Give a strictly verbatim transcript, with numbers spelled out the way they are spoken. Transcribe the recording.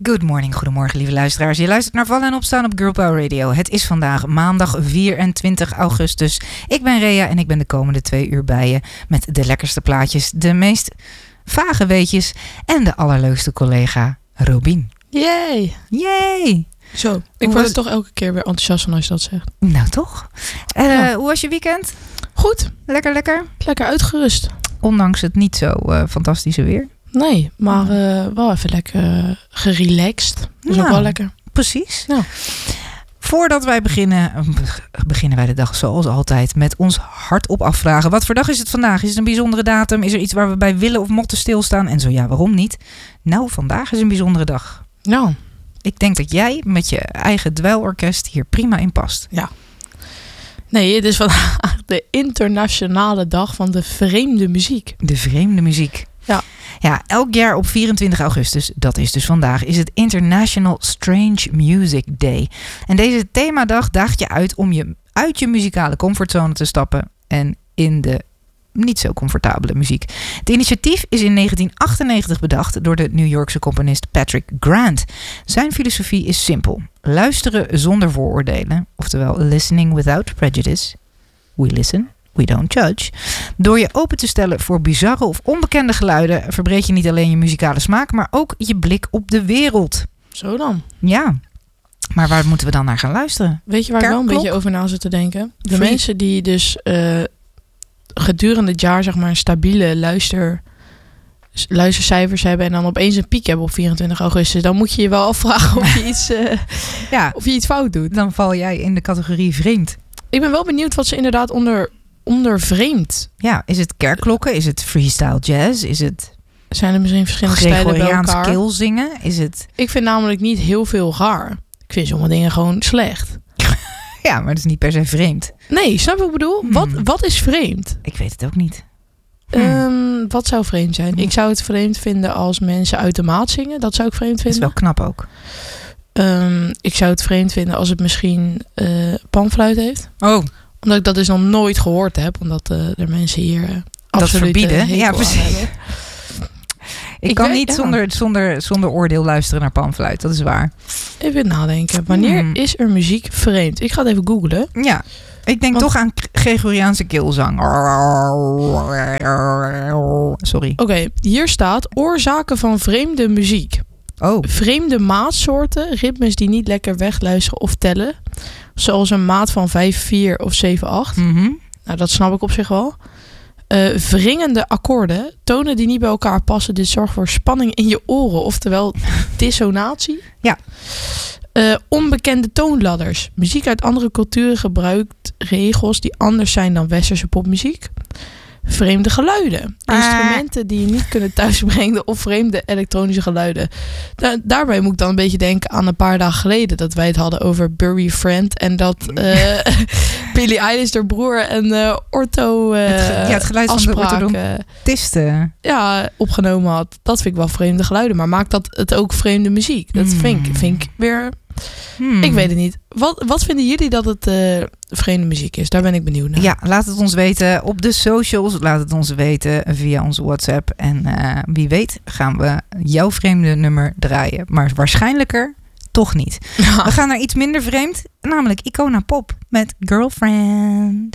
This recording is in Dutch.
Good morning, goedemorgen lieve luisteraars. Je luistert naar Vallen en Opstaan op Girl Power Radio. Het is vandaag maandag vierentwintig augustus. Ik ben Rea en ik ben de komende twee uur bij je met de lekkerste plaatjes, de meest vage weetjes en de allerleukste collega Robien. Yay! Yay! Zo, ik word er toch elke keer weer enthousiast van als je dat zegt. Nou toch? Uh, ja. Hoe was je weekend? Goed. Lekker, lekker? Lekker uitgerust. Ondanks het niet zo uh, fantastische weer. Nee, maar uh, wel even lekker uh, gerelaxed. Dat is ja, ook wel lekker. Precies. Ja. Voordat wij beginnen, beginnen wij de dag zoals altijd met ons hardop afvragen. Wat voor dag is het vandaag? Is het een bijzondere datum? Is er iets waar we bij willen of mochten stilstaan? En zo ja, waarom niet? Nou, vandaag is een bijzondere dag. Ja. Ik denk dat jij met je eigen dweilorkest hier prima in past. Ja. Nee, het is vandaag de internationale dag van de vreemde muziek. De vreemde muziek. Ja. Ja, elk jaar op vierentwintig augustus, dat is dus vandaag, is het International Strange Music Day. En deze themadag daagt je uit om je uit je muzikale comfortzone te stappen en in de niet zo comfortabele muziek. Het initiatief is in negentien achtennegentig bedacht door de New Yorkse componist Patrick Grant. Zijn filosofie is simpel. Luisteren zonder vooroordelen, oftewel listening without prejudice. We listen, we don't judge. Door je open te stellen voor bizarre of onbekende geluiden verbreed je niet alleen je muzikale smaak, maar ook je blik op de wereld. Zo dan. Ja. Maar waar moeten we dan naar gaan luisteren? Weet je waar ik wel een beetje over na zit te denken? De Free. Mensen die dus uh, gedurende het jaar zeg maar een stabiele luister, luistercijfers hebben en dan opeens een piek hebben op vierentwintig augustus, dan moet je je wel afvragen of je iets, uh, ja. of je iets fout doet. Dan val jij in de categorie vreemd. Ik ben wel benieuwd wat ze inderdaad onder, onder vreemd. Ja, is het kerkklokken? Is het freestyle jazz? Is het zijn er misschien verschillende stijlen bij elkaar? Keel zingen? Is het? Ik vind namelijk niet heel veel raar. Ik vind sommige dingen gewoon slecht. Ja, maar dat is niet per se vreemd. Nee, snap je wat ik bedoel? Hmm. Wat, wat is vreemd? Ik weet het ook niet. Hmm. Um, wat zou vreemd zijn? Hmm. Ik zou het vreemd vinden als mensen uit de maat zingen. Dat zou ik vreemd vinden. Dat is wel knap ook. Um, ik zou het vreemd vinden als het misschien uh, panfluit heeft. Oh. Omdat ik dat dus nog nooit gehoord heb. Omdat uh, er mensen hier uh, dat verbieden. Uh, ja, precies. Ik, ik kan weet, niet ja. zonder, zonder, zonder oordeel luisteren naar panfluit. Dat is waar. Even nadenken. Wanneer hmm. is er muziek vreemd? Ik ga het even googlen. Ja. Ik denk Want, toch aan Gregoriaanse keelzang. Sorry. Oké, okay, hier staat oorzaken van vreemde muziek. Oh. Vreemde maatsoorten, ritmes die niet lekker wegluisteren of tellen. Zoals een maat van vijf vier of zeven acht. Mm-hmm. Nou, dat snap ik op zich wel. Uh, wringende akkoorden, tonen die niet bij elkaar passen. Dit zorgt voor spanning in je oren, oftewel dissonatie. Ja. Uh, onbekende toonladders. Muziek uit andere culturen gebruikt regels die anders zijn dan westerse popmuziek. Vreemde geluiden. Ah. Instrumenten die je niet kunnen thuisbrengen of vreemde elektronische geluiden. Da- daarbij moet ik dan een beetje denken aan een paar dagen geleden dat wij het hadden over Bury Friend en dat uh, Billie Eilish, haar broer en uh, ortho uh, het, ge- ja, het geluid van de orthodontisten ja, opgenomen had. Dat vind ik wel vreemde geluiden, maar maakt dat het ook vreemde muziek? Dat mm. vind, ik, vind ik weer... Hmm. Ik weet het niet. Wat, wat vinden jullie dat het uh, vreemde muziek is? Daar ben ik benieuwd naar. Ja, laat het ons weten op de socials. Laat het ons weten via onze WhatsApp. En uh, wie weet gaan we jouw vreemde nummer draaien. Maar waarschijnlijker toch niet. Ja. We gaan naar iets minder vreemd. Namelijk Icona Pop met Girlfriend.